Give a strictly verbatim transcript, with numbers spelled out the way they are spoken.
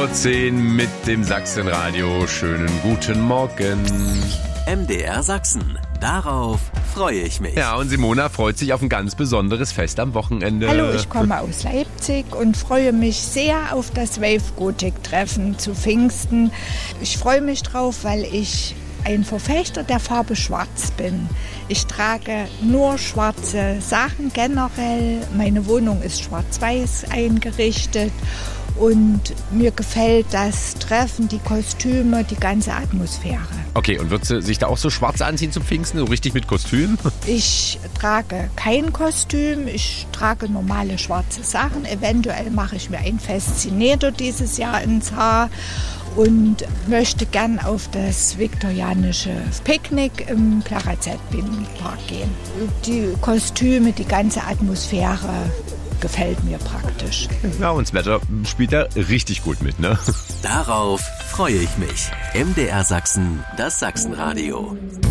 Uhr zehn mit dem Sachsenradio. Schönen guten Morgen. M D R Sachsen. Darauf freue ich mich. Ja, und Simona freut sich auf ein ganz besonderes Fest am Wochenende. Hallo, ich komme aus Leipzig und freue mich sehr auf das Wave-Gothic-Treffen zu Pfingsten. Ich freue mich drauf, weil ich ein Verfechter der Farbe Schwarz bin. Ich trage nur schwarze Sachen generell. Meine Wohnung ist schwarz-weiß eingerichtet. Und mir gefällt das Treffen, die Kostüme, die ganze Atmosphäre. Okay, und wird sie sich da auch so schwarz anziehen zum Pfingsten, so richtig mit Kostüm? Ich trage kein Kostüm, ich trage normale schwarze Sachen. Eventuell mache ich mir ein Faszinator dieses Jahr ins Haar und möchte gern auf das viktorianische Picknick im Plarazett-Binnenpark gehen. Die Kostüme, die ganze Atmosphäre gefällt mir praktisch. Ja, und das Wetter spielt da richtig gut mit, ne? Darauf freue ich mich. M D R Sachsen, das Sachsenradio.